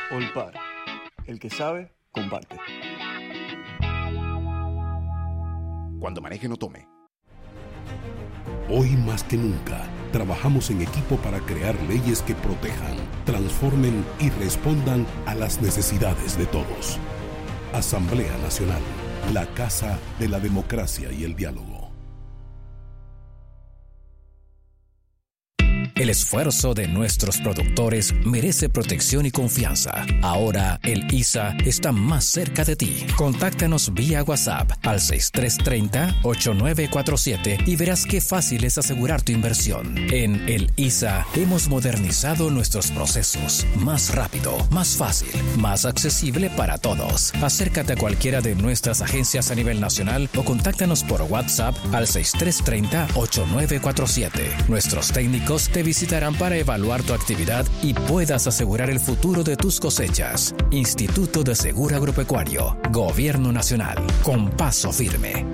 Olpar. El que sabe, comparte. Cuando maneje, no tome. Hoy más que nunca, trabajamos en equipo para crear leyes que protejan, transformen y respondan a las necesidades de todos. Asamblea Nacional, la casa de la democracia y el diálogo. El esfuerzo de nuestros productores merece protección y confianza. Ahora el ISA está más cerca de ti. Contáctanos vía WhatsApp al 6330-8947 y verás qué fácil es asegurar tu inversión. En el ISA hemos modernizado nuestros procesos. Más rápido, más fácil, más accesible para todos. Acércate a cualquiera de nuestras agencias a nivel nacional o contáctanos por WhatsApp al 6330-8947. Nuestros técnicos te visitarán para evaluar tu actividad y puedas asegurar el futuro de tus cosechas. Instituto de Seguro Agropecuario, Gobierno Nacional, con paso firme.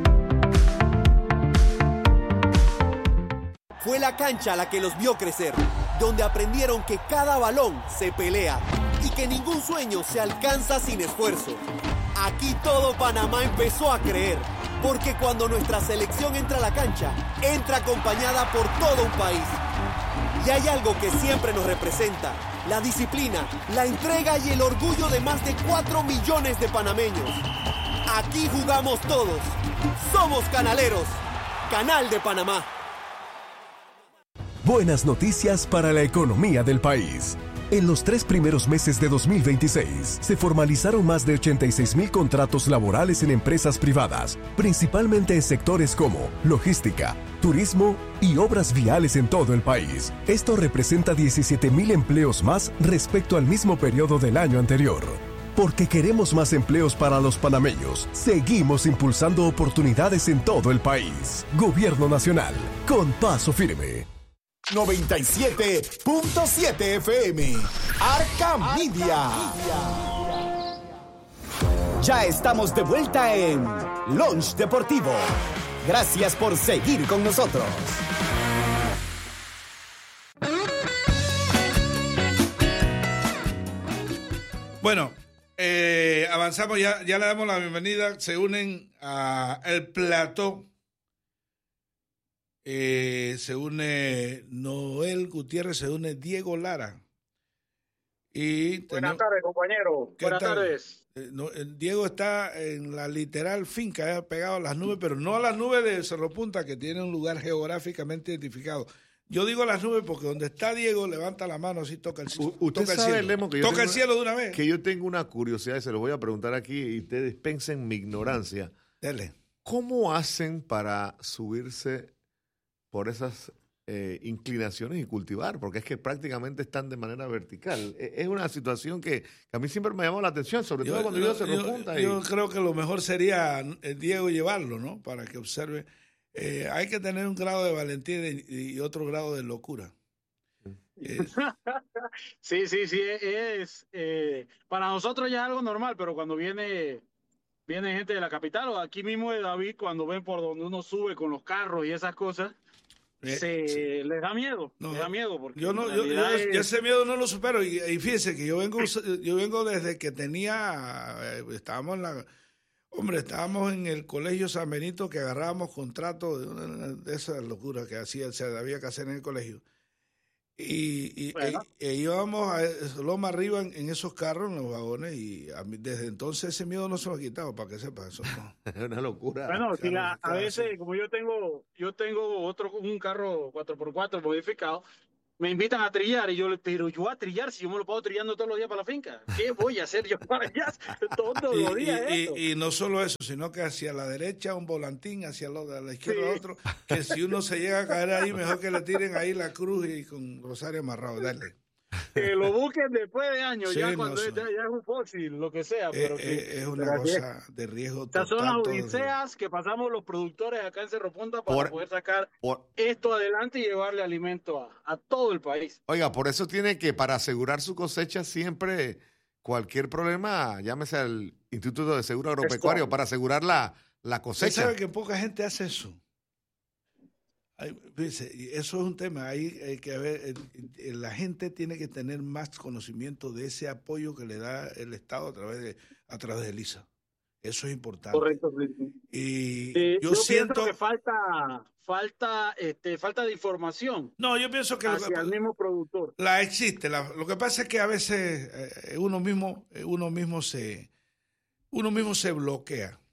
Fue la cancha la que los vio crecer, donde aprendieron que cada balón se pelea y que ningún sueño se alcanza sin esfuerzo. Aquí todo Panamá empezó a creer, porque cuando nuestra selección entra a la cancha, entra acompañada por todo un país. Y hay algo que siempre nos representa: la disciplina, la entrega y el orgullo de más de 4 millones de panameños. Aquí jugamos todos. Somos canaleros. Canal de Panamá. Buenas noticias para la economía del país. En los 3 primeros meses de 2026, se formalizaron más de 86,000 contratos laborales en empresas privadas, principalmente en sectores como logística, turismo y obras viales en todo el país. Esto representa 17,000 empleos más respecto al mismo periodo del año anterior. Porque queremos más empleos para los panameños, seguimos impulsando oportunidades en todo el país. Gobierno Nacional, con paso firme. 97.7 FM. Arca Media. Ya estamos de vuelta en Lunch Deportivo. Gracias por seguir con nosotros. Bueno, avanzamos, ya le damos la bienvenida. Se unen a El Plató. Se une Noel Gutiérrez, se une Diego Lara. Buenas tardes, compañero. Buenas tardes. Diego está en la literal finca, pegado a las nubes, pero no a las nubes de Cerro Punta, que tiene un lugar geográficamente identificado. Yo digo las nubes porque donde está Diego, levanta la mano, así toca el cielo. Usted toca sabe, el cielo, Lemo, que toca el cielo de una vez. Que yo tengo una curiosidad y se lo voy a preguntar aquí y ustedes dispensen mi ignorancia. Dele. ¿Cómo hacen para subirse por esas inclinaciones y cultivar? Porque es que prácticamente están de manera vertical. Es una situación que a mí siempre me llamó la atención, sobre todo cuando yo Cerro Punta. Yo creo que lo mejor sería Diego llevarlo, ¿no? Para que observe. Hay que tener un grado de valentía y otro grado de locura. Sí, para nosotros ya es algo normal, pero cuando viene gente de la capital o aquí mismo de David, cuando ven por donde uno sube con los carros y esas cosas, les da miedo. No, les da miedo porque yo ese miedo no lo supero y fíjese que yo vengo desde que estábamos en el colegio San Benito, que agarrábamos contratos de esas locuras que había que hacer en el colegio. Y íbamos a Loma arriba en esos carros, en los vagones, y desde entonces ese miedo no se me ha quitado, para que sepa eso. No. Es una locura. Bueno, a veces, como yo tengo un carro 4x4 modificado, me invitan a trillar y pero yo a trillar, si yo me lo puedo trillando todos los días para la finca, ¿qué voy a hacer yo para allá todos los días? Y no solo eso, sino que hacia la derecha un volantín, hacia la izquierda otro, que si uno se llega a caer ahí, mejor que le tiren ahí la cruz y con rosario amarrado, dale. Que lo busquen después de años, ya cuando ya es un fósil, lo que sea. Pero es una cosa de riesgo total. Estas son las odiseas que pasamos los productores acá en Cerro Punta para poder sacar esto adelante y llevarle alimento a todo el país. Oiga, por eso tiene que, para asegurar su cosecha, siempre cualquier problema, llámese al Instituto de Seguro Agropecuario para asegurar la cosecha. ¿Usted sabe que poca gente hace eso? Fíjese, eso es un tema. Hay que ver, la gente tiene que tener más conocimiento de ese apoyo que le da el Estado a través de Lisa. Eso es importante. Correcto. Y yo siento pienso que falta de información. No, yo pienso que hacia el mismo productor. Existe. Lo que pasa es que a veces uno mismo se bloquea.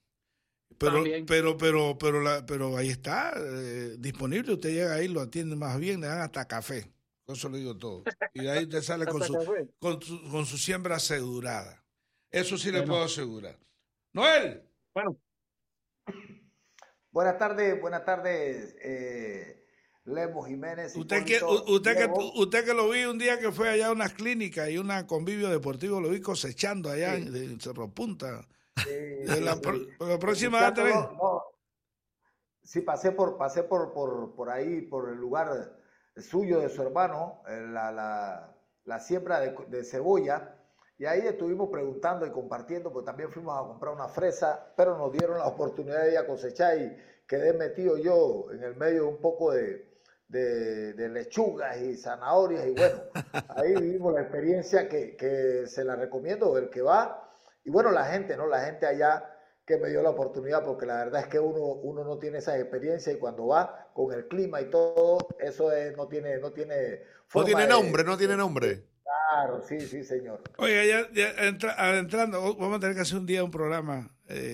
Pero ahí está, disponible. Usted llega ahí, lo atiende más bien, le dan hasta café. Con eso le digo todo. Y de ahí usted sale con su siembra asegurada. Eso sí le puedo asegurar. Noel. Bueno. Buenas tardes, Lemos Jiménez. Usted que lo vi un día que fue allá a unas clínicas y un convivio deportivo, lo vi cosechando allá en Cerro Punta. La próxima vez. Sí, pasé por ahí, por el lugar suyo de su hermano, la siembra de cebolla. Y ahí estuvimos preguntando y compartiendo, pues también fuimos a comprar una fresa, pero nos dieron la oportunidad de ir a cosechar y quedé metido yo en el medio de un poco de lechugas y zanahorias. Y bueno, ahí vivimos la experiencia que se la recomiendo, el que va. Y bueno, la gente allá que me dio la oportunidad, porque la verdad es que uno no tiene esa experiencia y cuando va con el clima y todo, eso no tiene nombre. Claro, sí, señor. Oiga, ya adentrando, vamos a tener que hacer un día un programa.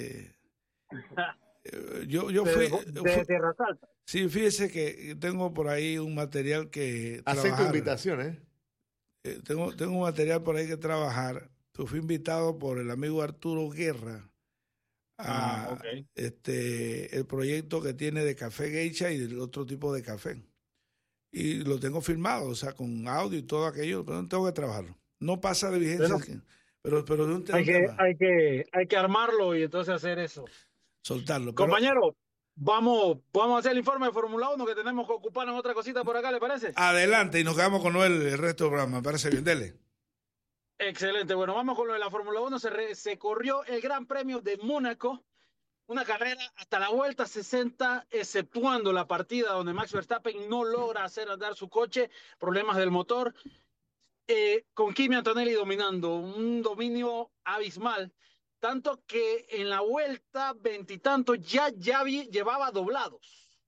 Yo fui... De Tierra Alta. Sí, fíjese que tengo por ahí un material que acepto invitaciones. Tengo un material por ahí que trabajar. Fui invitado por el amigo Arturo Guerra a el proyecto que tiene de café geisha y de otro tipo de café. Y lo tengo firmado, o sea, con audio y todo aquello, pero no tengo que trabajarlo. No pasa de vigencia, pero de un tema. Hay que armarlo y entonces hacer eso. Soltarlo. Compañero, vamos a hacer el informe de Fórmula 1 que tenemos que ocupar en otra cosita por acá, ¿le parece? Adelante, y nos quedamos con Noel el resto del programa, me parece bien, dele. Excelente, bueno, vamos con lo de la Fórmula 1. Se corrió el Gran Premio de Mónaco, una carrera hasta la vuelta 60, exceptuando la partida donde Max Verstappen no logra hacer andar su coche, problemas del motor, con Kimi Antonelli dominando, un dominio abismal, tanto que en la vuelta veintitantos ya llevaba doblados,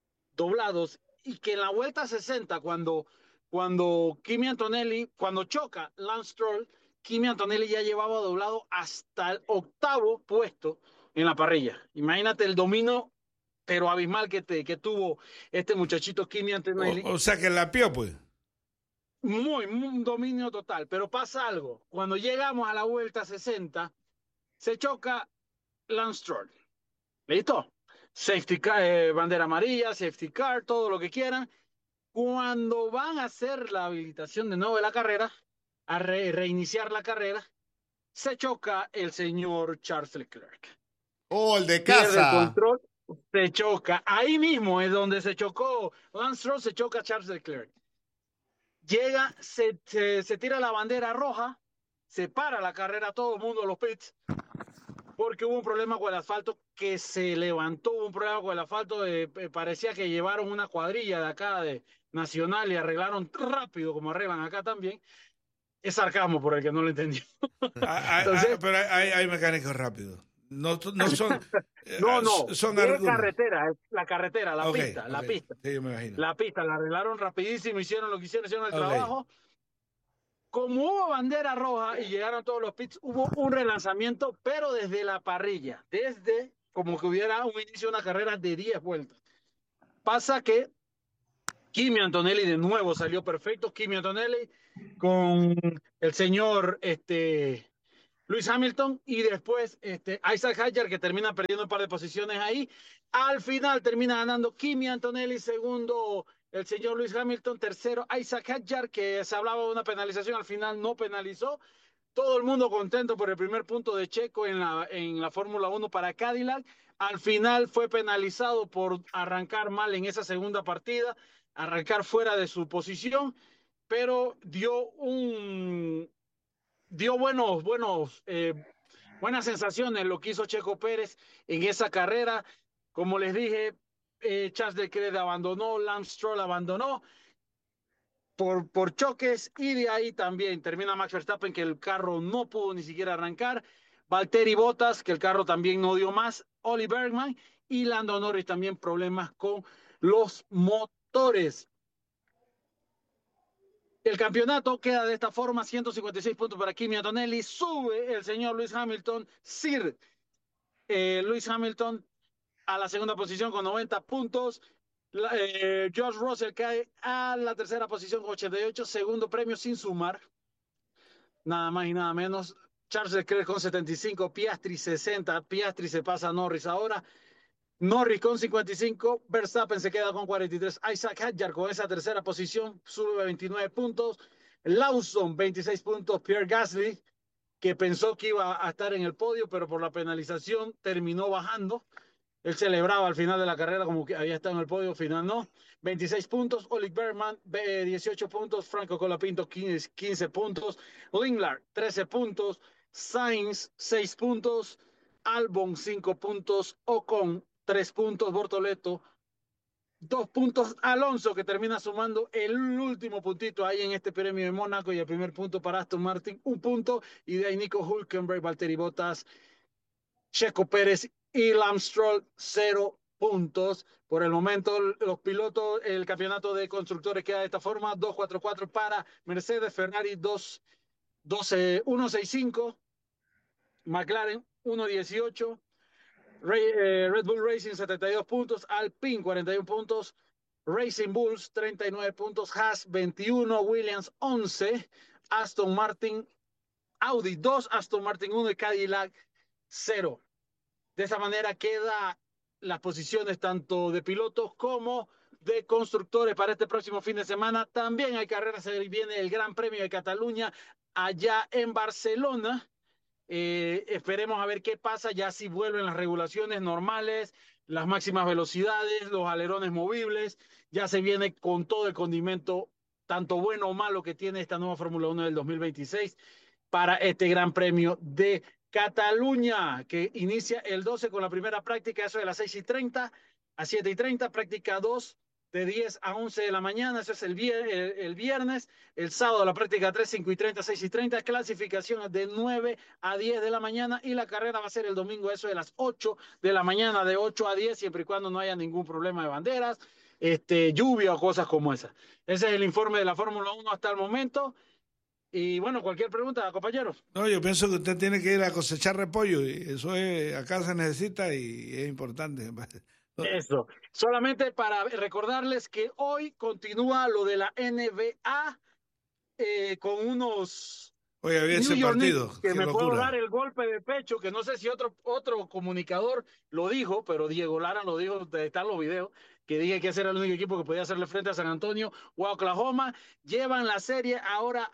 y que en la vuelta 60, cuando Kimi Antonelli, cuando choca Lance Stroll, Kimi Antonelli ya llevaba doblado hasta el 8º puesto en la parrilla. Imagínate el dominio, pero abismal que tuvo este muchachito Kimi Antonelli. O sea que la pió, pues. Un dominio total. Pero pasa algo. Cuando llegamos a la vuelta 60, se choca Lance Stroll. ¿Listo? Safety car, bandera amarilla, safety car, todo lo que quieran. Cuando van a hacer la habilitación de nuevo de la carrera, a reiniciar la carrera, se choca el señor Charles Leclerc. El de casa. Pierde el control, se choca. Ahí mismo es donde se chocó Lance Stroll, se choca Charles Leclerc. Llega, se tira la bandera roja, se para la carrera, todo el mundo los pits, porque hubo un problema con el asfalto que se levantó, hubo un problema con el asfalto, parecía que llevaron una cuadrilla de acá de Nacional y arreglaron rápido, como arreglan acá también. Es sarcasmo por el que no lo entendió. Entonces, pero hay mecánicos rápidos. No son. Son es carretera, es la carretera, la pista. Sí, yo me imagino. La pista la arreglaron rapidísimo, hicieron lo que hicieron el trabajo. Como hubo bandera roja y llegaron todos los pits, hubo un relanzamiento, pero desde la parrilla, desde como que hubiera un inicio de una carrera de 10 vueltas. Pasa que Kimi Antonelli de nuevo salió perfecto. Kimi Antonelli con el señor Lewis Hamilton y después Isaac Hadjar, que termina perdiendo un par de posiciones ahí. Al final termina ganando Kimi Antonelli, segundo el señor Lewis Hamilton, tercero Isaac Hadjar, que se hablaba de una penalización, al final no penalizó. Todo el mundo contento por el primer punto de Checo en la Fórmula 1 para Cadillac. Al final fue penalizado por arrancar mal en esa segunda partida, arrancar fuera de su posición, pero dio buenas sensaciones lo que hizo Checo Pérez en esa carrera. Como les dije, Charles Leclerc abandonó, Lance Stroll abandonó por choques, y de ahí también termina Max Verstappen, que el carro no pudo ni siquiera arrancar, Valtteri Bottas, que el carro también no dio más, Oli Bergman y Lando Norris también problemas con los motores. El campeonato queda de esta forma: 156 puntos para Kimi Antonelli, sube el señor Lewis Hamilton, Sir Lewis Hamilton a la segunda posición con 90 puntos. George Russell cae a la tercera posición con 88, segundo premio sin sumar, nada más y nada menos. Charles Leclerc con 75, Piastri 60, Piastri se pasa a Norris ahora, Norris con 55, Verstappen se queda con 43, Isaac Hadjar con esa tercera posición sube 29 puntos, Lawson 26 puntos, Pierre Gasly, que pensó que iba a estar en el podio, pero por la penalización terminó bajando. Él celebraba al final de la carrera como que había estado en el podio, al final no. 26 puntos, Oli Bergman 18 puntos, Franco Colapinto 15 puntos, Lindlar 13 puntos, Sainz 6 puntos, Albon 5 puntos, Ocon 3 puntos, Bortoleto 2 puntos, Alonso, que termina sumando el último puntito ahí en este premio de Mónaco, y el primer punto para Aston Martin, 1 punto, y de ahí Nico Hülkenberg, Valtteri Bottas, Checo Pérez y Lance Stroll 0 puntos. Por el momento, los pilotos, el campeonato de constructores queda de esta forma: 2-4-4 para Mercedes, Ferrari 1-6-5, McLaren 1-18, Red Bull Racing 72 puntos, Alpine 41 puntos, Racing Bulls 39 puntos, Haas 21, Williams 11, Aston Martin, Audi 2, Aston Martin 1 y Cadillac 0. De esa manera queda las posiciones tanto de pilotos como de constructores para este próximo fin de semana. También hay carreras, se viene el Gran Premio de Cataluña allá en Barcelona. Esperemos a ver qué pasa, ya si vuelven las regulaciones normales, las máximas velocidades, los alerones movibles. Ya se viene con todo el condimento, tanto bueno o malo, que tiene esta nueva Fórmula 1 del 2026 para este Gran Premio de Cataluña, que inicia el 12 con la primera práctica, eso de las 6:30 a 7:30, práctica 2 de 10 a 11 de la mañana, eso es el viernes. El sábado la práctica 3, 5:30, 6:30, clasificaciones de 9 a 10 de la mañana, y la carrera va a ser el domingo, eso de las 8 de la mañana, de 8 a 10, siempre y cuando no haya ningún problema de banderas, lluvia o cosas como esas. Ese es el informe de la Fórmula 1 hasta el momento. Y bueno, cualquier pregunta, compañeros. No, yo pienso que usted tiene que ir a cosechar repollo, y eso acá se necesita y es importante. Eso. Solamente para recordarles que hoy continúa lo de la NBA con unos... Oye, había ese partido. Que me puedo dar el golpe de pecho, que no sé si otro comunicador lo dijo, pero Diego Lara lo dijo, están los videos, que dije que ese era el único equipo que podía hacerle frente a San Antonio o a Oklahoma. Llevan la serie ahora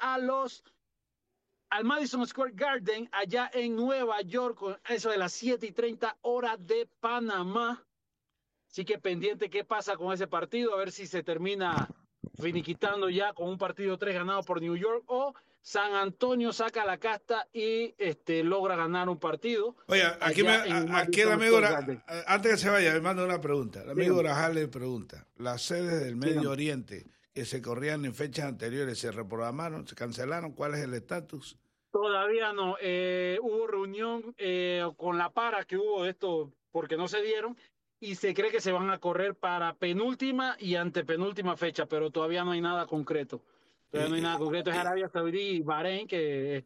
al Madison Square Garden, allá en Nueva York, con eso de las 7:30 hora de Panamá. Así que pendiente qué pasa con ese partido, a ver si se termina finiquitando ya con un partido 3 ganado por New York, o San Antonio saca la casta y logra ganar un partido. Oye, aquí el amigo, antes que se vaya, me manda una pregunta. El amigo Grajal le pregunta: las sedes del Medio Oriente que se corrían en fechas anteriores, ¿se reprogramaron, se cancelaron? ¿Cuál es el estatus? Todavía no. Hubo reunión con la para que hubo de esto porque no se dieron, y se cree que se van a correr para penúltima y antepenúltima fecha, pero todavía no hay nada concreto. Todavía no hay nada concreto. Es Arabia Saudí y Bahrein que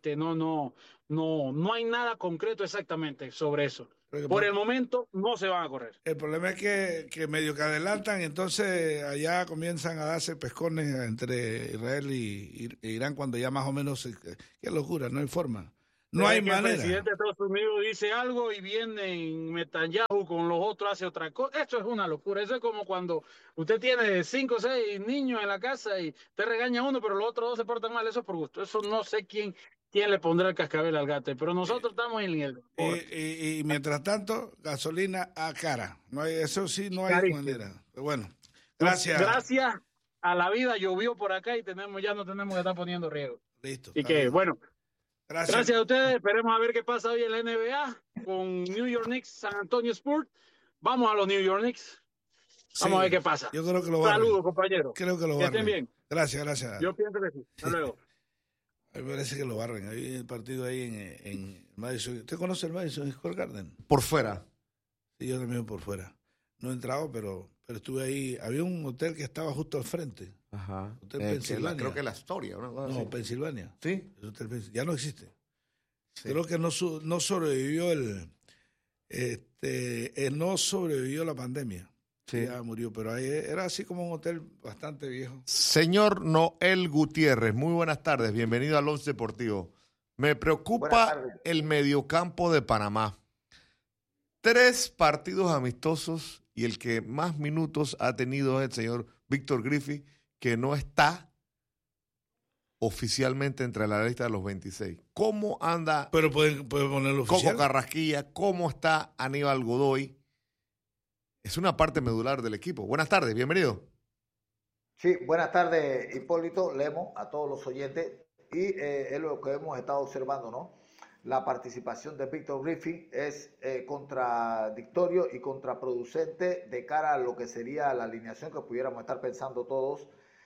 no hay nada concreto exactamente sobre eso. Por el momento no se van a correr. El problema es que medio que adelantan, entonces allá comienzan a darse pescones entre Israel y Irán, cuando ya más o menos... Qué locura, no hay forma. No hay manera. El presidente de Estados Unidos dice algo y viene Netanyahu con los otros, hace otra cosa. Esto es una locura. Eso es como cuando usted tiene 5 o 6 niños en la casa y te regaña uno, pero los otros 2 se portan mal. Eso es por gusto. Eso no sé quién le pondrá el cascabel al gato, pero nosotros estamos en el... Y mientras tanto, gasolina a cara. No hay, eso sí, no hay manera. Pero bueno, gracias. Gracias a la vida llovió por acá y ya no tenemos que estar poniendo riego. Listo. Y que, bien. Bueno... Gracias a ustedes. Esperemos a ver qué pasa hoy en la NBA con New York Knicks, San Antonio Spurs. Vamos a los New York Knicks. Vamos a ver qué pasa. Yo creo que lo barren. Saludos, compañeros. Creo que lo Que barren. estén bien. Gracias. Yo pienso que sí. Hasta luego. A mí me parece que lo barren. Hay el partido ahí en Madison. ¿Usted conoce el Madison Square Garden? Por fuera. Sí, yo también por fuera. No he entrado, pero estuve ahí. Había un hotel que estaba justo al frente. Ajá. Hotel Pensilvania. Creo que la Astoria. No, Pensilvania. Sí. Ya no existe. Sí. Creo que no sobrevivió no sobrevivió la pandemia. Sí. Ya murió, pero ahí era así como un hotel bastante viejo. Señor Noel Gutiérrez, muy buenas tardes. Bienvenido al Once Deportivo. Me preocupa el mediocampo de Panamá. 3 partidos amistosos y el que más minutos ha tenido es el señor Víctor Griffith, que no está oficialmente entre la lista de los 26. ¿Cómo anda pero puede ponerlo oficial? Coco Carrasquilla? ¿Cómo está Aníbal Godoy? Es una parte medular del equipo. Buenas tardes, bienvenido. Sí, buenas tardes, Hipólito, Lemos, a todos los oyentes. Y es lo que hemos estado observando, ¿no? La participación de Víctor Griffith es contradictorio y contraproducente de cara a lo que sería la alineación que pudiéramos estar pensando todos.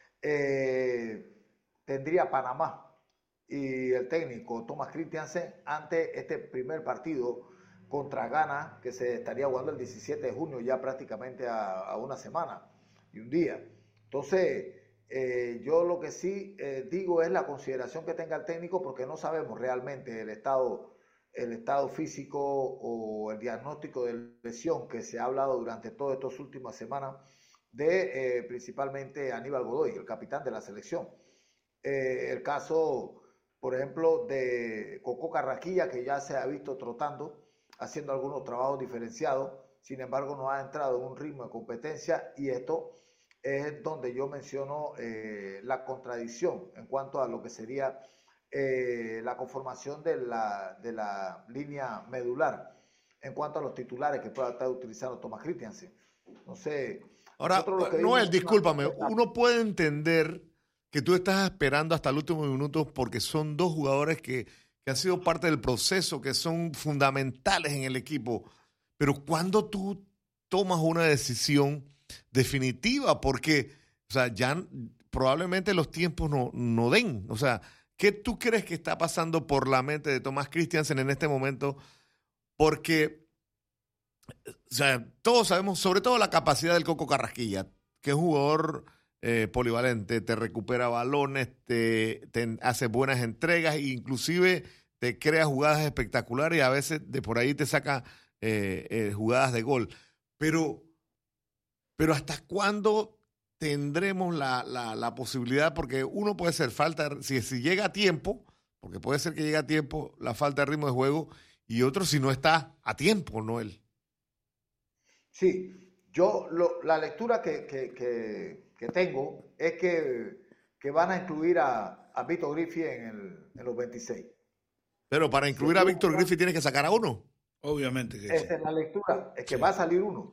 Tendría Panamá y el técnico Thomas Christiansen ante este primer partido contra Ghana, que se estaría jugando el 17 de junio, ya prácticamente a una semana y un día. Entonces, yo lo que sí digo es la consideración que tenga el técnico, porque no sabemos realmente el estado físico o el diagnóstico de lesión que se ha hablado durante todas estas últimas semanas de principalmente Aníbal Godoy, el capitán de la selección. El caso, por ejemplo, de Coco Carrasquilla, que ya se ha visto trotando, haciendo algunos trabajos diferenciados, sin embargo no ha entrado en un ritmo de competencia, y esto es donde yo menciono la contradicción en cuanto a lo que sería la conformación de la línea medular en cuanto a los titulares que pueda estar utilizando Thomas Christiansen. No sé. Ahora, Noel, discúlpame, uno puede entender que tú estás esperando hasta el último minuto porque son 2 jugadores que han sido parte del proceso, que son fundamentales en el equipo. Pero ¿cuándo tú tomas una decisión definitiva? Porque, o sea, ya probablemente los tiempos no den. O sea, ¿qué tú crees que está pasando por la mente de Thomas Christiansen en este momento? Porque, o sea, todos sabemos, sobre todo la capacidad del Coco Carrasquilla, que es un jugador polivalente, te recupera balones, te hace buenas entregas e inclusive te crea jugadas espectaculares y a veces de por ahí te saca jugadas de gol. Pero ¿hasta cuándo tendremos la posibilidad? Porque uno puede ser si llega a tiempo, porque puede ser que llegue a tiempo la falta de ritmo de juego, y otro si no está a tiempo, Noel. Sí, yo la lectura que tengo es que van a incluir a Víctor Griffith en los 26. Pero para incluir a Víctor Griffith tienes que sacar a uno. Obviamente que esa es la lectura, es que va a salir uno.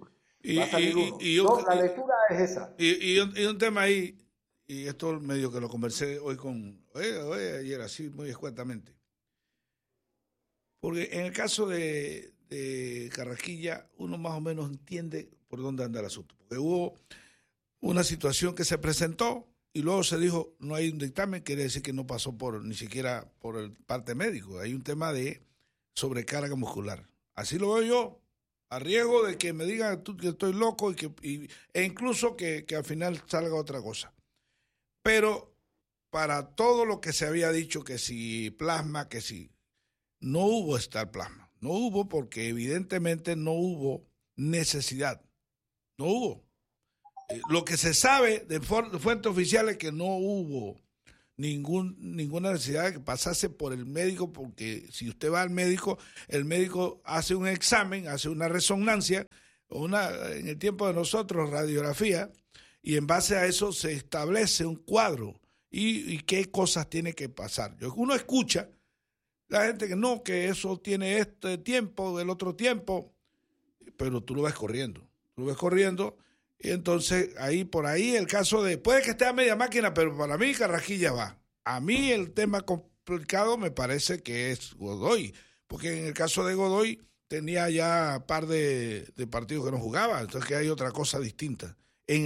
La lectura es esa. Y un tema ahí, y esto medio que lo conversé hoy ayer así muy escuetamente. Porque en el caso de Carrasquilla, uno más o menos entiende por dónde anda el asunto. Porque hubo una situación que se presentó y luego se dijo, no hay un dictamen, quiere decir que no pasó ni siquiera por el parte médico. Hay un tema de sobrecarga muscular. Así lo veo yo, a riesgo de que me digan que estoy loco e incluso que al final salga otra cosa. Pero para todo lo que se había dicho, que si plasma, que si, no hubo plasma. No hubo porque evidentemente no hubo necesidad. No hubo. Lo que se sabe de fuentes oficiales es que no hubo ninguna necesidad de que pasase por el médico, porque si usted va al médico, el médico hace un examen, hace una resonancia, en el tiempo de nosotros, radiografía, y en base a eso se establece un cuadro y qué cosas tiene que pasar. Uno escucha la gente que eso tiene este tiempo, el otro tiempo, pero tú lo ves corriendo. Y entonces, por ahí el caso puede que esté a media máquina, pero para mí Carrasquilla va. A mí el tema complicado me parece que es Godoy, porque en el caso de Godoy tenía ya par de partidos que no jugaba, entonces que hay otra cosa distinta.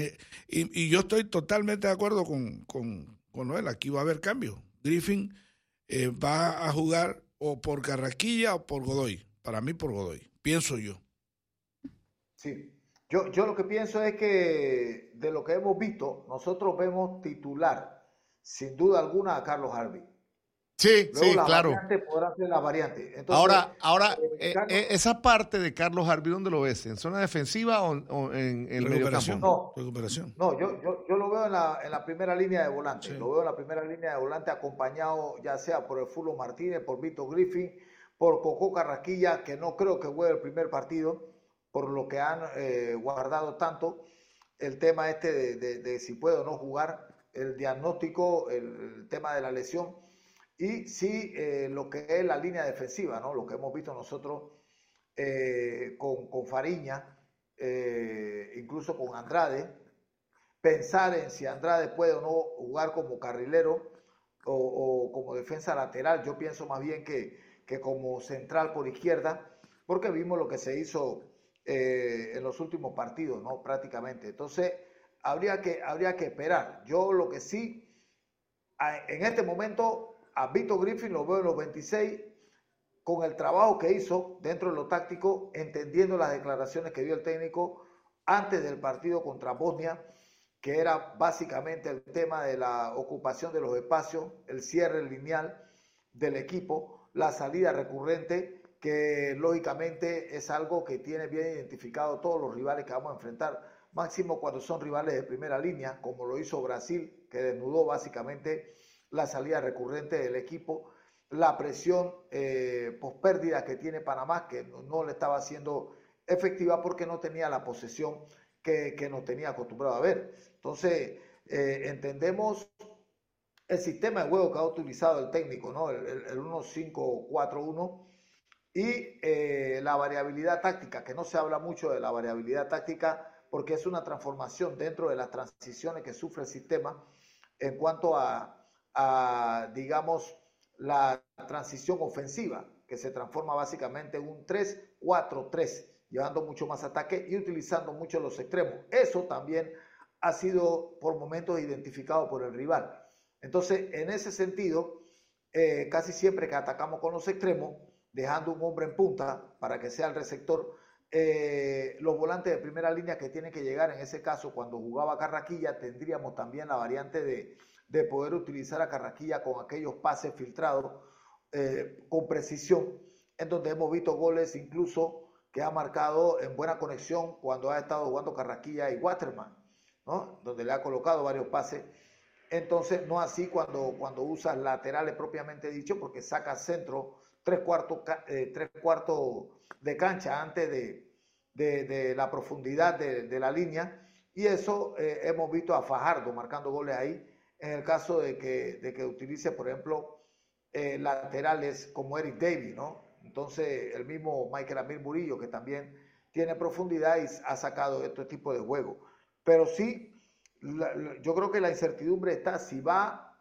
Y yo estoy totalmente de acuerdo con Noel, aquí va a haber cambio. Griffin va a jugar o por Carrasquilla o por Godoy. Para mí por Godoy, pienso yo. Sí, yo lo que pienso es que de lo que hemos visto, nosotros vemos titular, sin duda alguna, a Carlos Harvey. Sí, Luego sí, claro. Podrán ser las variantes. Entonces, Ahora Carlos, esa parte de Carlos Harvey, ¿dónde lo ves? ¿En zona defensiva o en el mediocampo? Recuperación. No, yo lo veo en la primera línea de volante. Sí. Lo veo en la primera línea de volante acompañado ya sea por el Fulo Martínez, por Víctor Griffin, por Cocó Carrasquilla, que no creo que juegue el primer partido, por lo que han guardado tanto el tema de si puede o no jugar, el diagnóstico, el tema de la lesión, y sí lo que es la línea defensiva, ¿no? Lo que hemos visto nosotros con Fariña, incluso con Andrade, pensar en si Andrade puede o no jugar como carrilero o como defensa lateral. Yo pienso más bien que como central por izquierda, porque vimos lo que se hizo en los últimos partidos, ¿no? Prácticamente. Entonces, habría que esperar. Yo lo que sí, en este momento, a Víctor Griffin lo veo en los 26, con el trabajo que hizo dentro de lo táctico, entendiendo las declaraciones que dio el técnico antes del partido contra Bosnia, que era básicamente el tema de la ocupación de los espacios, el cierre lineal del equipo, la salida recurrente, que lógicamente es algo que tiene bien identificado todos los rivales que vamos a enfrentar, máximo cuando son rivales de primera línea, como lo hizo Brasil, que desnudó básicamente la salida recurrente del equipo, la presión post pérdida que tiene Panamá, que no le estaba haciendo efectiva porque no tenía la posesión que nos tenía acostumbrado a ver. Entonces, entendemos el sistema de juego que ha utilizado el técnico, ¿no? El 1-5-4-1, y la variabilidad táctica, que no se habla mucho de la variabilidad táctica porque es una transformación dentro de las transiciones que sufre el sistema en cuanto a digamos, la transición ofensiva, que se transforma básicamente en un 3-4-3, llevando mucho más ataque y utilizando mucho los extremos. Eso también ha sido por momentos identificado por el rival. Entonces, en ese sentido, casi siempre que atacamos con los extremos, dejando un hombre en punta para que sea el receptor, los volantes de primera línea que tienen que llegar, en ese caso, cuando jugaba Carrasquilla, tendríamos también la variante de poder utilizar a Carrasquilla con aquellos pases filtrados con precisión, en donde hemos visto goles incluso que ha marcado en buena conexión cuando ha estado jugando Carrasquilla y Waterman, ¿no? Donde le ha colocado varios pases. Entonces, no así cuando usas laterales propiamente dicho, porque saca centro tres cuartos de cancha antes de la profundidad de la línea, y eso hemos visto a Fajardo marcando goles ahí, en el caso de que utilice, por ejemplo, laterales como Eric Davis, ¿no? Entonces, el mismo Michael Amir Murillo, que también tiene profundidad y ha sacado este tipo de juego. Pero sí, yo creo que la incertidumbre está si va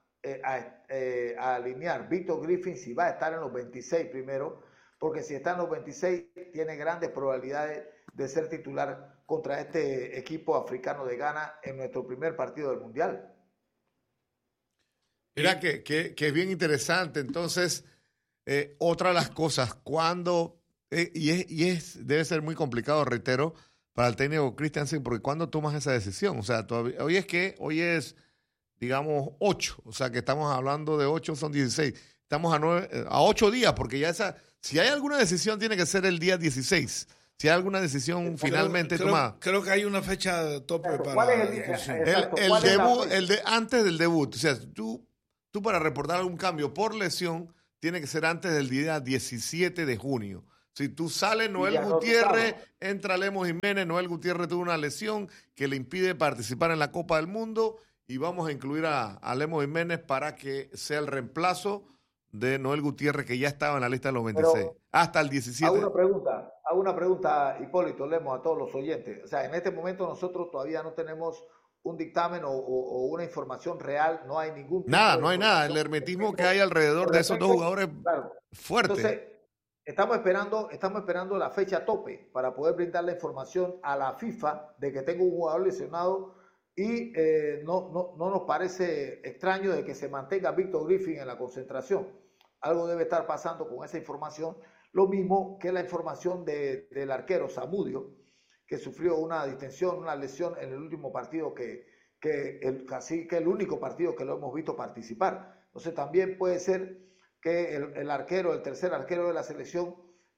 a alinear Víctor Griffin, si va a estar en los 26 primero, porque si está en los 26 tiene grandes probabilidades de ser titular contra este equipo africano de Ghana en nuestro primer partido del Mundial. Mira que es bien interesante. Entonces, otra de las cosas, cuando, debe ser muy complicado, reitero, para el técnico Christiansen, porque ¿cuándo tomas esa decisión? O sea, hoy es, digamos, 8, o sea, que estamos hablando de 8, son 16. Estamos a 8 días, porque ya si hay alguna decisión, tiene que ser el día 16. Si hay alguna decisión finalmente tomada. Creo que hay una fecha tope para ¿Cuál es el debut, antes del debut. O sea, tú para reportar algún cambio por lesión, tiene que ser antes del día 17 de junio. Si tú sales, Noel Gutiérrez, entra Lemos Jiménez, Noel Gutiérrez tuvo una lesión que le impide participar en la Copa del Mundo, y vamos a incluir a Lemos Jiménez para que sea el reemplazo de Noel Gutiérrez, que ya estaba en la lista de los 26, pero hasta el 17. Hago una pregunta, Hipólito Lemos, a todos los oyentes. O sea, en este momento nosotros todavía no tenemos un dictamen o una información real, no hay ningún... Nada, no hay nada. El hermetismo que hay alrededor de esos dos jugadores fuerte. Entonces, estamos esperando la fecha tope para poder brindar la información a la FIFA de que tengo un jugador lesionado y no nos parece extraño de que se mantenga Víctor Griffin en la concentración. Algo debe estar pasando con esa información. Lo mismo que la información del arquero Zamudio, que sufrió una distensión, una lesión en el último partido casi que el único partido que lo hemos visto participar. Entonces también puede ser que el tercer arquero de la selección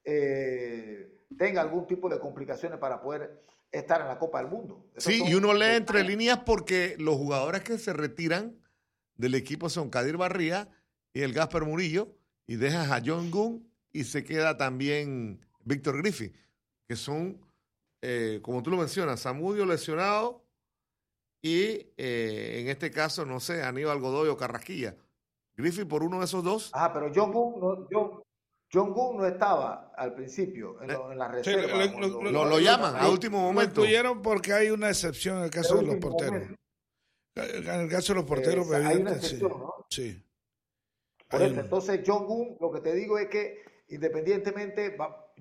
tenga algún tipo de complicaciones para poder estar en la Copa del Mundo. Sí, y uno lee entre líneas porque los jugadores que se retiran del equipo son Kadir Barría y el Gasper Murillo, y dejan a John Gunn y se queda también Víctor Griffin, que son, como tú lo mencionas, Zamudio lesionado y en este caso, no sé, Aníbal Godoy o Carrasquilla. Griffin por uno de esos dos. Pero John Gunn no estaba al principio en la reserva. Sí, lo llaman a último momento. Lo incluyeron porque hay una excepción en el caso de los porteros. En el caso de los porteros, hay una excepción, sí. ¿no? Sí. Por eso, entonces, John Gunn, lo que te digo es que independientemente,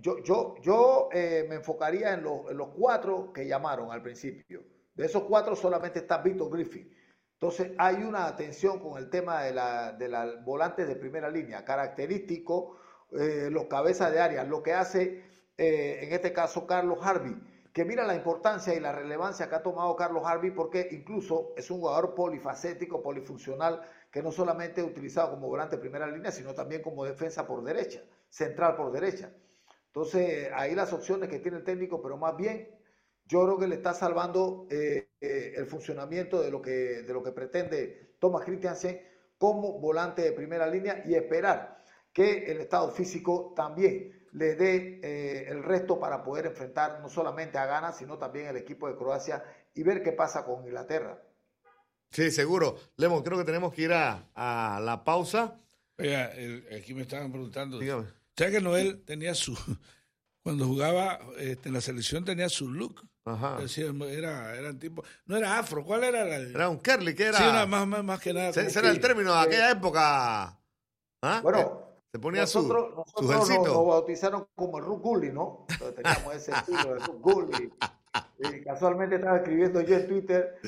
yo me enfocaría en los 4 que llamaron al principio. De esos 4 solamente está Víctor Griffin. Entonces, hay una atención con el tema de la volantes de primera línea, característico, los cabezas de área, lo que hace en este caso Carlos Harvey, que mira la importancia y la relevancia que ha tomado Carlos Harvey, porque incluso es un jugador polifacético, polifuncional, que no solamente es utilizado como volante de primera línea, sino también como defensa por derecha, central por derecha. Entonces, ahí las opciones que tiene el técnico, pero más bien yo creo que le está salvando el funcionamiento de lo que pretende Thomas Christiansen como volante de primera línea, y esperar que el estado físico también le dé el resto para poder enfrentar no solamente a Ghana, sino también el equipo de Croacia, y ver qué pasa con Inglaterra. Sí, seguro. Lemon, creo que tenemos que ir a la pausa. Oiga, aquí me estaban preguntando. Dígame. ¿Sabes que Noel tenía cuando jugaba en la selección tenía su look? Ajá. Decía, eran tipo, no era afro, ¿cuál era? Era un curly, que era. Sí, era más que nada. Ese era el término de aquella época. ¿Ah? Bueno, se ponía nosotros su gelcito. nos bautizaron como el Ruth Gully, ¿no? Entonces teníamos ese estilo de Ruth Gully. Casualmente estaba escribiendo yo en Twitter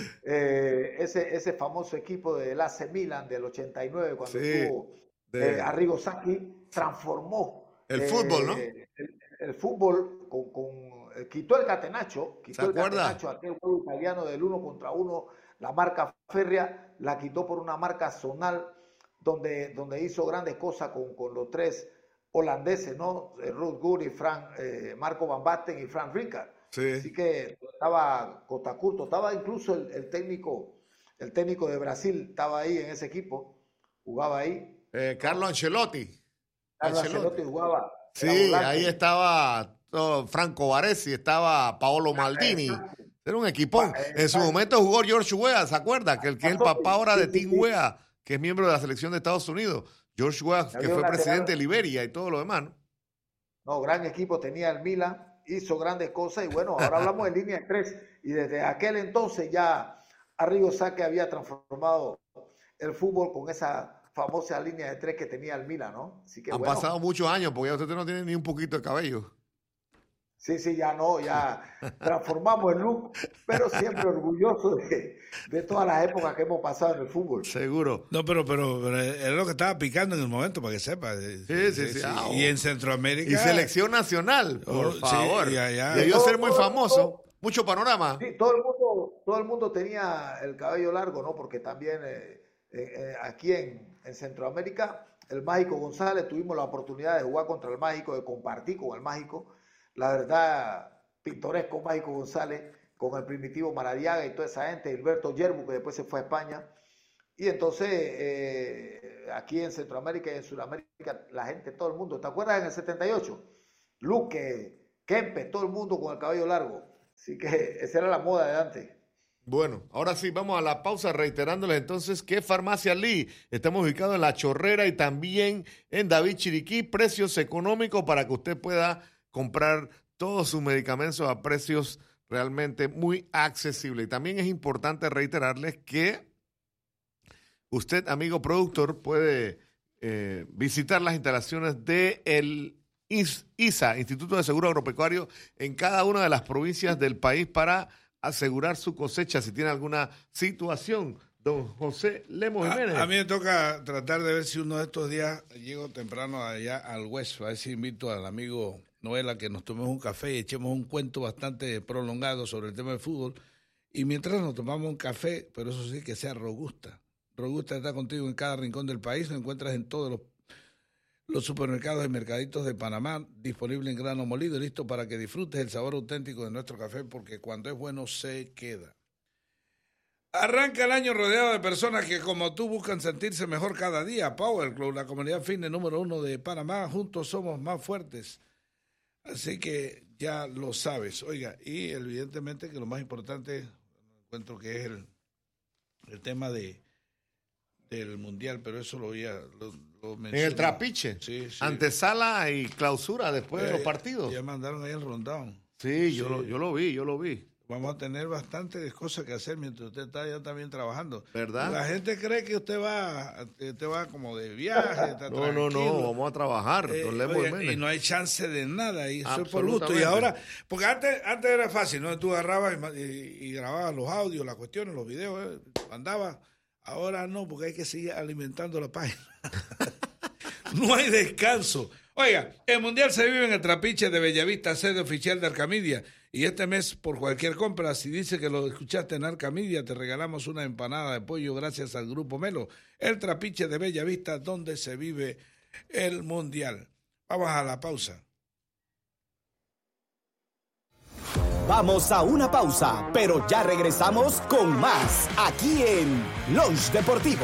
ese famoso equipo del AC Milan del 89, cuando estuvo Arrigo Sacchi, transformó el fútbol, ¿no? El fútbol quitó el catenaccio, aquel juego italiano del 1 contra 1, la marca férrea, la quitó por una marca zonal, donde hizo grandes cosas con los 3 holandeses, ¿no? Ruud Gullit, Marco van Basten y Frank Rijkaard. Sí. Así que estaba Costa Curto, estaba incluso el técnico de Brasil, estaba ahí en ese equipo, jugaba ahí. Carlo Ancelotti. Carlo Ancelotti jugaba. Sí, ahí estaba Franco Baresi, estaba Paolo Maldini. Era un equipón. En su momento jugó George Weah, ¿se acuerda? Que es el papá ahora de Tim Weah, que es miembro de la selección de Estados Unidos. George Weah, que fue presidente de Liberia y todo lo demás, ¿no? No, gran equipo tenía el Milan, hizo grandes cosas, y bueno, ahora hablamos de línea de 3, y desde aquel entonces ya Arrigo Sacchi había transformado el fútbol con esa famosa línea de 3 que tenía el Milan, ¿no? Así que han pasado muchos años, porque ya usted no tiene ni un poquito de cabello. Sí, ya transformamos el look, pero siempre orgulloso de todas las épocas que hemos pasado en el fútbol. Seguro. No, pero era lo que estaba picando en el momento, para que sepa. Sí. Y en Centroamérica. Y selección nacional, por favor. Sí, debió ser muy famoso. Mucho panorama. Sí, todo el mundo tenía el cabello largo, ¿no? Porque también aquí en Centroamérica, el Mágico González, tuvimos la oportunidad de jugar contra el Mágico, de compartir con el Mágico. La verdad, pintoresco Mágico González, con el Primitivo Maradiaga y toda esa gente, Hilberto Yerbu, que después se fue a España. Y entonces, aquí en Centroamérica y en Sudamérica, la gente, todo el mundo, ¿te acuerdas en el 78? Luque, Kempes, todo el mundo con el cabello largo. Así que esa era la moda de antes. Bueno, ahora sí, vamos a la pausa reiterándoles entonces que Farmacia Lee, estamos ubicados en La Chorrera y también en David Chiriquí, precios económicos para que usted pueda comprar todos sus medicamentos a precios realmente muy accesibles. Y también es importante reiterarles que usted, amigo productor, puede visitar las instalaciones de el ISA, Instituto de Seguro Agropecuario, en cada una de las provincias del país para asegurar su cosecha si tiene alguna situación. Don José Lemos Jiménez. A mí me toca tratar de ver si uno de estos días llego temprano allá al West, a ver si invito al amigo Noel a que nos tomemos un café y echemos un cuento bastante prolongado sobre el tema del fútbol. Y mientras nos tomamos un café, pero eso sí que sea robusta. Robusta está contigo en cada rincón del país, lo encuentras en todos los supermercados y mercaditos de Panamá, disponible en grano molido, listo para que disfrutes el sabor auténtico de nuestro café, porque cuando es bueno se queda. Arranca el año rodeado de personas que como tú buscan sentirse mejor cada día. Power Club, la comunidad fitness número 1 de Panamá, juntos somos más fuertes. Así que ya lo sabes. Oiga, y evidentemente que lo más importante, encuentro que es el tema del Mundial, pero eso lo mencioné. En el trapiche, sí. Antesala y clausura después de los partidos. Ya mandaron ahí el rundown. Sí, yo lo vi. Vamos a tener bastantes cosas que hacer mientras usted está ya también trabajando. ¿Verdad? La gente cree que usted va como de viaje. Está no, vamos a trabajar. Y no hay chance de nada, y eso es por gusto. Y ahora, porque antes era fácil, ¿no? Tú agarrabas y grababas los audios, las cuestiones, los videos, mandabas. Ahora no, porque hay que seguir alimentando la página. No hay descanso. Oiga, el Mundial se vive en el Trapiche de Bellavista, sede oficial de Arcamidia. Y este mes, por cualquier compra, si dice que lo escuchaste en Arcamidia, te regalamos una empanada de pollo gracias al Grupo Melo. El Trapiche de Bellavista, donde se vive el Mundial. Vamos a la pausa. Vamos a una pausa, pero ya regresamos con más, aquí en Lunch Deportivo.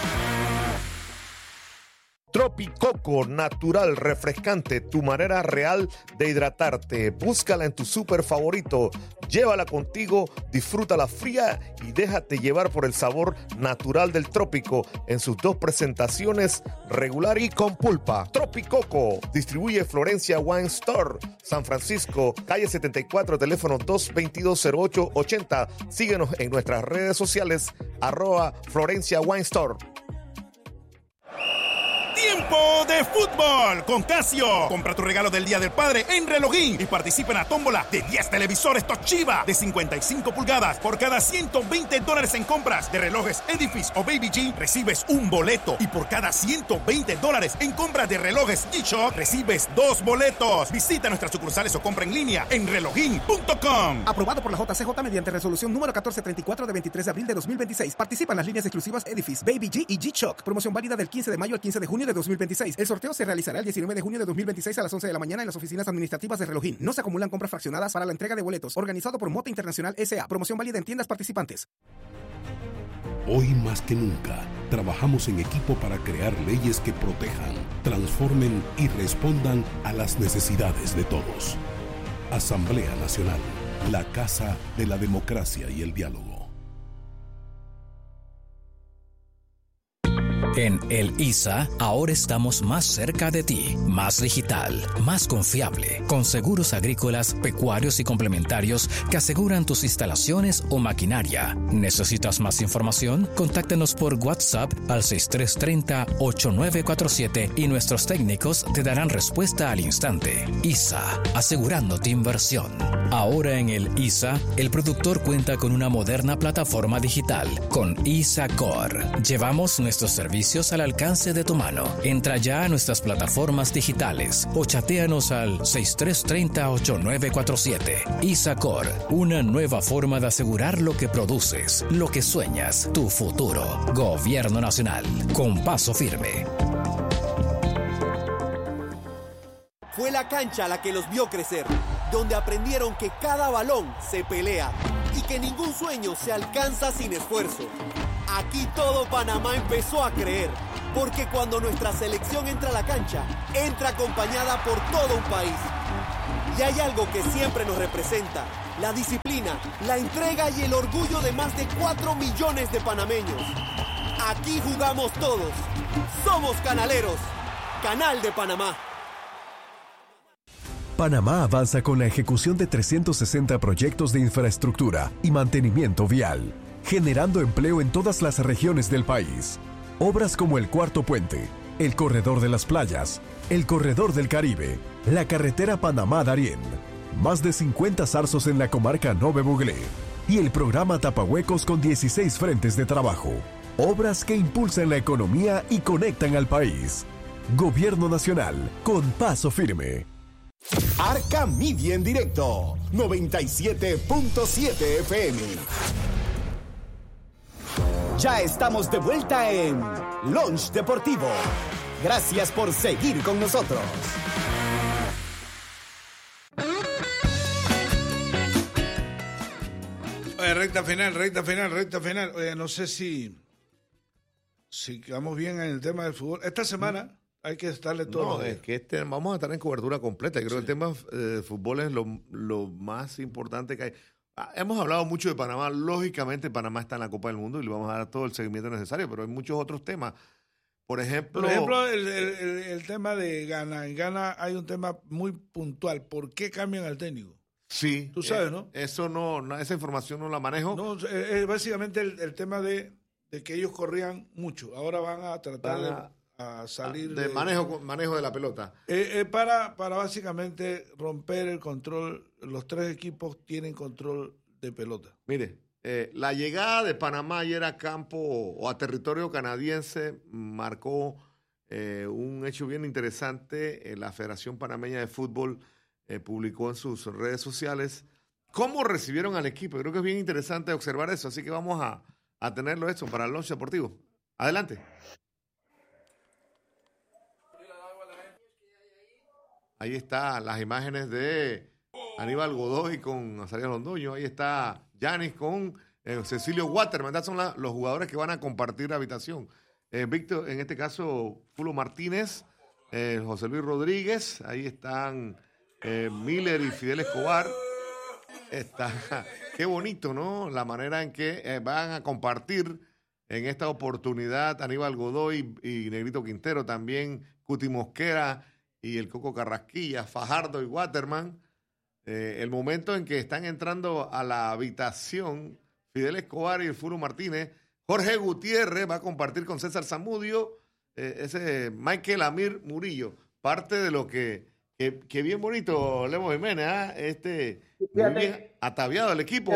Tropicoco, natural, refrescante, tu manera real de hidratarte. Búscala en tu súper favorito, llévala contigo, disfrútala fría y déjate llevar por el sabor natural del trópico en sus dos presentaciones, regular y con pulpa. Tropicoco, distribuye Florencia Wine Store, San Francisco, calle 74, teléfono 222-0880. Síguenos en nuestras redes sociales, @Florencia Wine Store. Tiempo de fútbol con Casio. Compra tu regalo del Día del Padre en Relojín y participa en la tómbola de 10 televisores Toshiba de 55 pulgadas. Por cada $120 en compras de relojes Edifice o Baby G, recibes un boleto. Y por cada $120 en compras de relojes G-Shock, recibes 2 boletos. Visita nuestras sucursales o compra en línea en relojin.com. Aprobado por la JCJ mediante resolución número 1434 de 23 de abril de 2026. Participan las líneas exclusivas Edifice, Baby G y G-Shock. Promoción válida del 15 de mayo al 15 de junio de 2026. El sorteo se realizará el 19 de junio de 2026 a las 11 de la mañana en las oficinas administrativas de Relojín. No se acumulan compras fraccionadas para la entrega de boletos. Organizado por Mota Internacional S.A. Promoción válida en tiendas participantes. Hoy más que nunca, trabajamos en equipo para crear leyes que protejan, transformen y respondan a las necesidades de todos. Asamblea Nacional, la casa de la democracia y el diálogo. En el ISA, ahora estamos más cerca de ti, más digital, más confiable, con seguros agrícolas, pecuarios y complementarios que aseguran tus instalaciones o maquinaria. ¿Necesitas más información? Contáctanos por WhatsApp al 6330-8947 y nuestros técnicos te darán respuesta al instante. ISA, asegurando tu inversión. Ahora en el ISA, el productor cuenta con una moderna plataforma digital con ISA Core. Llevamos nuestros servicios al alcance de tu mano. Entra ya a nuestras plataformas digitales o chatéanos al 6330-8947. ISA Core, una nueva forma de asegurar lo que produces, lo que sueñas, tu futuro. Gobierno Nacional, con paso firme. Fue la cancha la que los vio crecer, donde aprendieron que cada balón se pelea y que ningún sueño se alcanza sin esfuerzo. Aquí todo Panamá empezó a creer, porque cuando nuestra selección entra a la cancha, entra acompañada por todo un país. Y hay algo que siempre nos representa: la disciplina, la entrega y el orgullo de más de 4 millones de panameños. Aquí jugamos todos. Somos canaleros. Canal de Panamá. Panamá avanza con la ejecución de 360 proyectos de infraestructura y mantenimiento vial, generando empleo en todas las regiones del país. Obras como el Cuarto Puente, el Corredor de las Playas, el Corredor del Caribe, la carretera Panamá-Darién, más de 50 zarzos en la comarca Nove Buglé y el programa Tapahuecos con 16 frentes de trabajo. Obras que impulsan la economía y conectan al país. Gobierno Nacional, con paso firme. Arca Media en directo, 97.7 FM. Ya estamos de vuelta en Lunch Deportivo. Gracias por seguir con nosotros. Oye, recta final. Oye, no sé si quedamos bien en el tema del fútbol. Esta semana hay que estarle todo. No, es que vamos a estar en cobertura completa. Creo que el tema de fútbol es lo más importante que hay. Hemos hablado mucho de Panamá. Lógicamente, Panamá está en la Copa del Mundo y le vamos a dar todo el seguimiento necesario, pero hay muchos otros temas. Por ejemplo, el tema de Ghana. En Ghana hay un tema muy puntual. ¿Por qué cambian al técnico? Sí. Tú sabes, ¿no? Eso no, esa información no la manejo. No, es básicamente el tema de que ellos corrían mucho. Ahora van a tratar a salir de manejo de la pelota. Para básicamente romper el control. Los tres equipos tienen control de pelota. Mire, la llegada de Panamá ayer a campo o a territorio canadiense marcó un hecho bien interesante. La Federación Panameña de Fútbol publicó en sus redes sociales cómo recibieron al equipo. Creo que es bien interesante observar eso, así que vamos a tenerlo eso para el Lunch Deportivo. Adelante. Ahí están las imágenes de Aníbal Godoy con Azarías Londoño. Ahí está Yanis con Cecilio Waterman. Estos son los jugadores que van a compartir habitación. Víctor, en este caso, Fulo Martínez, José Luis Rodríguez. Ahí están Miller y Fidel Escobar. Qué bonito, ¿no? La manera en que van a compartir en esta oportunidad Aníbal Godoy y Negrito Quintero, también Cuti Mosquera y el Coco Carrasquilla, Fajardo y Waterman. El momento en que están entrando a la habitación Fidel Escobar y el Fulo Martínez, Jorge Gutiérrez va a compartir con César Zamudio, ese Michael Amir Murillo, parte de lo que bien bonito, Lemo Jiménez, muy bien ataviado el equipo.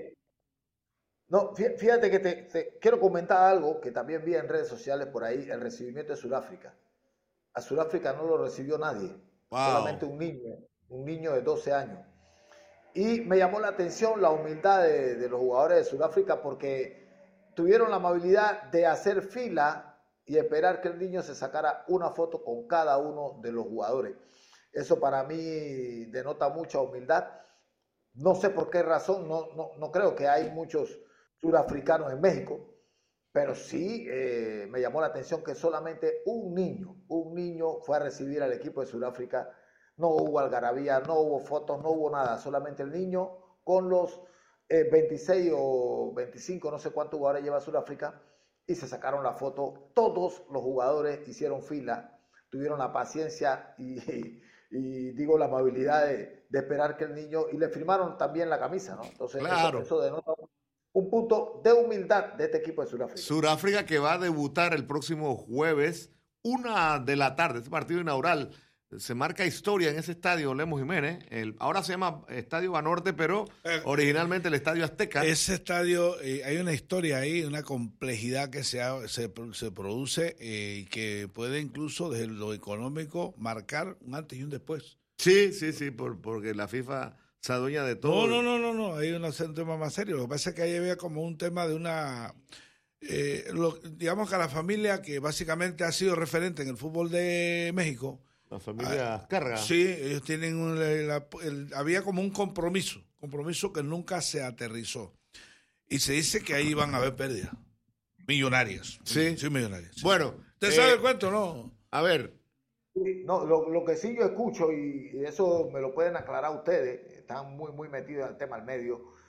Fíjate que te quiero comentar algo que también vi en redes sociales por ahí, el recibimiento de Sudáfrica. A Sudáfrica no lo recibió nadie, solamente un niño de 12 años. Y me llamó la atención la humildad de los jugadores de Sudáfrica porque tuvieron la amabilidad de hacer fila y esperar que el niño se sacara una foto con cada uno de los jugadores. Eso para mí denota mucha humildad. No sé por qué razón, no creo que hay muchos surafricanos en México, pero sí me llamó la atención que solamente un niño fue a recibir al equipo de Sudáfrica. No hubo algarabía, no hubo fotos, no hubo nada, solamente el niño con los 26 o 25, no sé cuántos jugadores lleva Sudáfrica, y se sacaron la foto. Todos los jugadores hicieron fila, tuvieron la paciencia y digo la amabilidad de esperar que el niño, y le firmaron también la camisa, ¿no? Entonces claro. eso denota un punto de humildad de este equipo de Sudáfrica. Sudáfrica que va a debutar el próximo jueves, 1:00 p.m, este partido inaugural. Se marca historia en ese estadio, Lemos Jiménez. Ahora se llama Estadio Banorte, pero originalmente el Estadio Azteca. Ese estadio, hay una historia ahí, una complejidad que se produce y que puede incluso desde lo económico marcar un antes y un después. Sí, porque la FIFA se adueña de todo. No, hay un tema más serio. Lo que pasa es que ahí había como un tema de una... digamos que a la familia que básicamente ha sido referente en el fútbol de México... La familia Carga. Sí, ellos tienen había como un compromiso que nunca se aterrizó. Y se dice que ahí van a haber pérdidas millonarias. Sí, millonarias. Sí. Bueno. ¿Usted sabe el cuento, no? A ver. No, lo que sí yo escucho, y eso me lo pueden aclarar ustedes, están muy metidos en el tema al medio,